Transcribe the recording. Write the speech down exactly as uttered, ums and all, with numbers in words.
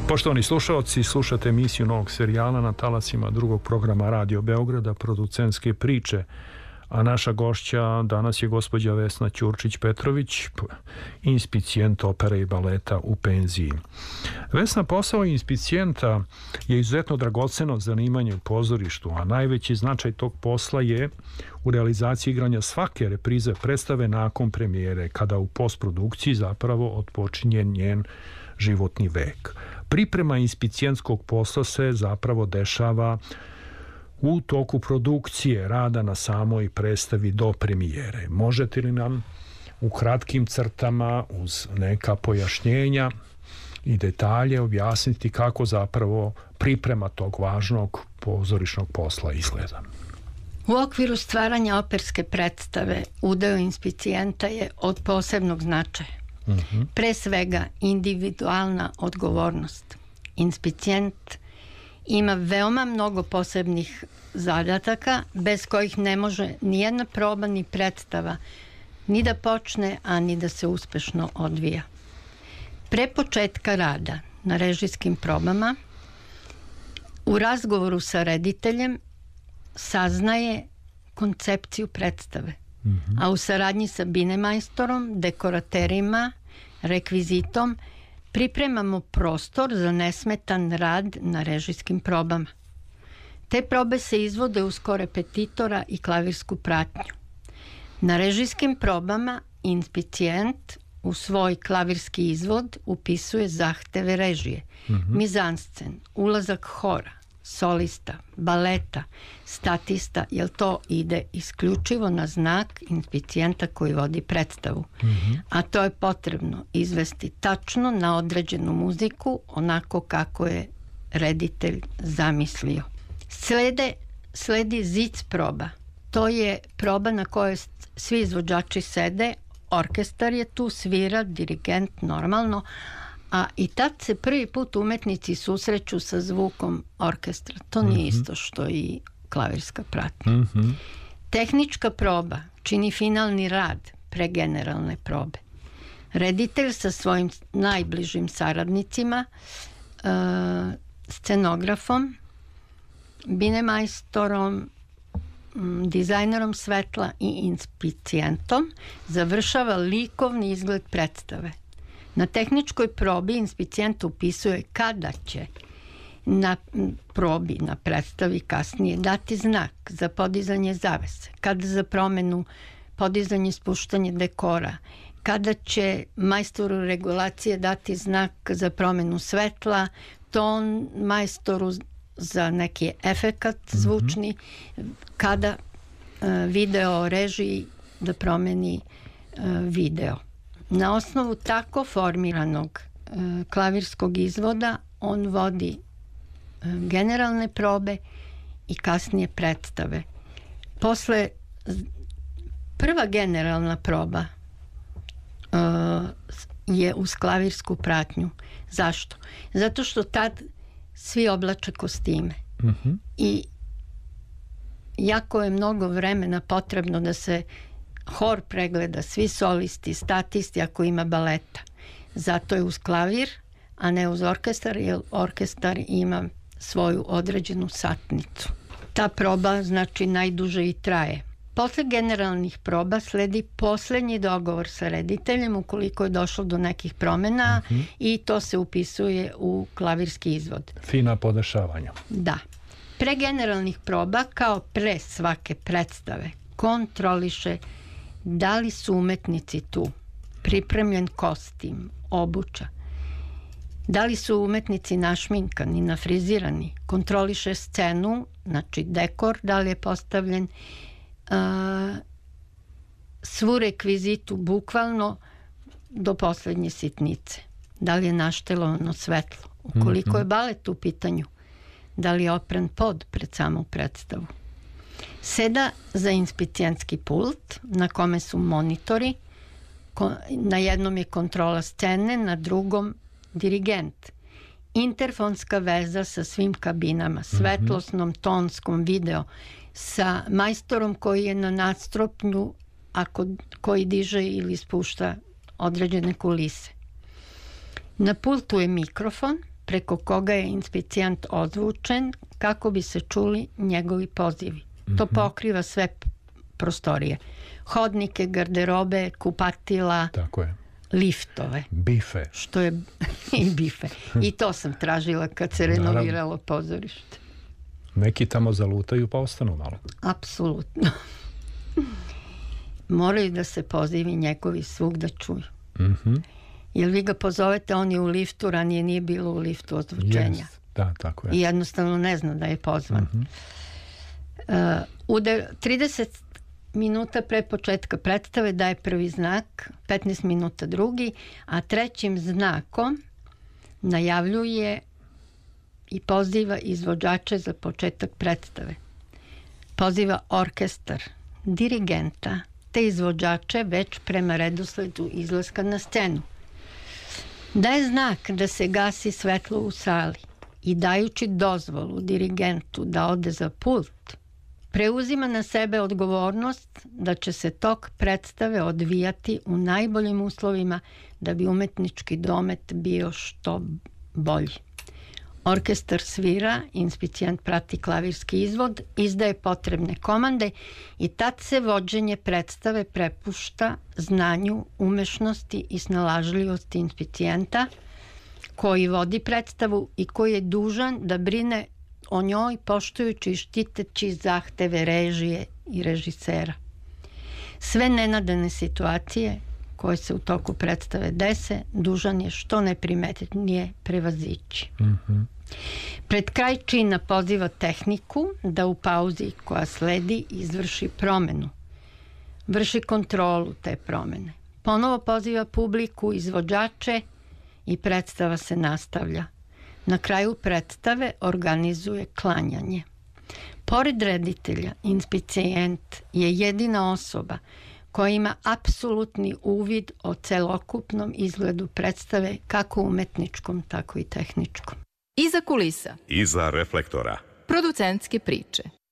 Poštovani slušalci, slušate emisiju novog serijala na talasima drugog programa Radio Beograda, producentske priče, a naša gošća danas je gospođa Vesna Ćurčić-Petrović, inspicijent opere i baleta u penziji. Vesna, posao inspicijenta je izuzetno dragoceno zanimanje u pozorištu, a najveći značaj tog posla je u realizaciji igranja svake reprize predstave nakon premijere, kada u postprodukciji zapravo otpočinje njen životni vek. Priprema inspicijentskog posla se zapravo dešava u toku produkcije, rada na samoj predstavi do premijere. Možete li nam u kratkim crtama, uz neka pojašnjenja i detalje, objasniti kako zapravo priprema tog važnog pozorišnog posla izgleda? U okviru stvaranja operske predstave udeo inspicijenta je od posebnog značaja. Uh-huh. Pre svega individualna odgovornost. Inspicijent ima veoma mnogo posebnih zadataka bez kojih ne može ni jedna proba ni predstava ni da počne, a ni da se uspešno odvija. Pre početka rada na režijskim probama u razgovoru sa rediteljem saznaje koncepciju predstave. Mm-hmm. A u saradnji sa binemajstorom, dekoraterima, rekvizitom pripremamo prostor za nesmetan rad na režijskim probama. Te probe se izvode uz korepetitora i klavirsku pratnju. Na režijskim probama inspicijent u svoj klavirski izvod upisuje zahteve režije, mm-hmm. mizanscen, ulazak hora, solista, baleta, statista, jer to ide isključivo na znak inspicijenta koji vodi predstavu. Mm-hmm. A to je potrebno izvesti tačno na određenu muziku, onako kako je reditelj zamislio. Slede, sledi zic proba. To je proba na kojoj svi izvođači sede, orkestar je tu, svira, dirigent normalno, a i tad se prvi put umetnici susreću sa zvukom orkestra. To nije mm-hmm. isto što i klavirska pratnja. Mm-hmm. Tehnička proba čini finalni rad pre generalne probe. Reditelj sa svojim najbližim saradnicima, uh, scenografom, binemajstorom, m, dizajnerom svetla i inspicijentom završava likovni izgled predstave. Na tehničkoj probi inspicijent upisuje kada će na probi, na predstavi kasnije dati znak za podizanje zavese, kada za promenu, podizanje, spuštanje dekora, kada će majstoru regulacije dati znak za promenu svetla, ton majstoru za neki efekat zvučni, mm-hmm. kada uh, video režiji da promeni uh, video. Na osnovu tako formiranog uh, klavirskog izvoda on vodi uh, generalne probe i kasnije predstave. Posle prva generalna proba uh, je uz klavirsku pratnju. Zašto? Zato što tad svi oblače kostime. Mm-hmm. I jako je mnogo vremena potrebno da se hor pregleda, svi solisti, statisti ako ima baleta. Zato je uz klavir, a ne uz orkestar, jer orkestar ima svoju određenu satnicu. Ta proba znači najduže i traje. Posle generalnih proba sledi poslednji dogovor sa rediteljem ukoliko je došlo do nekih promena, mm-hmm. i to se upisuje u klavirski izvod. Fina podešavanja. Da. Pre generalnih proba, kao pre svake predstave, kontroliše da li su umetnici tu, pripremljen kostim, obuća, da li su umetnici našminkani, nafrizirani, kontroliše scenu, znači dekor, da li je postavljen, Uh, svu rekvizitu bukvalno do poslednje sitnice. Da li je naštelovano svetlo, ukoliko mm-hmm. je balet u pitanju, da li je opran pod pred samu predstavu. Seda za inspicijentski pult na kome su monitori, ko, na jednom je kontrola scene, na drugom dirigent. Interfonska veza sa svim kabinama, svetlosnom, tonskom, video, sa majstorom koji je na nadstropnju, ako, koji diže ili spušta određene kulise. Na pultu je mikrofon, preko koga je inspicijent ozvučen kako bi se čuli njegovi pozivi. To pokriva sve prostorije. Hodnike, garderobe, kupatila, tako je, liftove. Bife. Što je i bife. I to sam tražila kad se renoviralo pozorište. Neki tamo zalutaju pa ostanu malo. Apsolutno. Moraju da se pozivi njegovi svug da čuju. Mhm. Jer vi ga pozovete, on je u liftu, ranije nije bilo u liftu ozvučenja. Yes. Da, tako je. I jednostavno ne zna da je pozvan. Mhm. Uh, ude, trideset minuta pre početka predstave daje prvi znak, petnaest minuta drugi, a trećim znakom najavljuje i poziva izvođače za početak predstave. Poziva orkestar, dirigenta, te izvođače već prema redosledu izlaska na scenu. Daje znak da se gasi svetlo u sali i dajući dozvolu dirigentu da ode za pult, preuzima na sebe odgovornost da će se tok predstave odvijati u najboljim uslovima da bi umetnički domet bio što bolji. Orkestar svira, inspicijent prati klavirski izvod, izdaje potrebne komande i tad se vođenje predstave prepušta znanju, umešnosti i snalažljivosti inspicijenta koji vodi predstavu i koji je dužan da brine o njoj poštujući i štiteći zahteve režije i režisera. Sve nenadane situacije koje se u toku predstave dese, dužan je što neprimetnije prevazići. Mhm. Pred kraj čina poziva tehniku da u pauzi koja sledi izvrši promenu. Vrši kontrolu te promene. Ponovo poziva publiku, izvođače i predstava se nastavlja. Na kraju predstave organizuje klanjanje. Pored reditelja, inspicijent je jedina osoba koja ima apsolutni uvid o celokupnom izgledu predstave, kako umetničkom, tako i tehničkom. Iza kulisa. Iza reflektora. Producentske priče.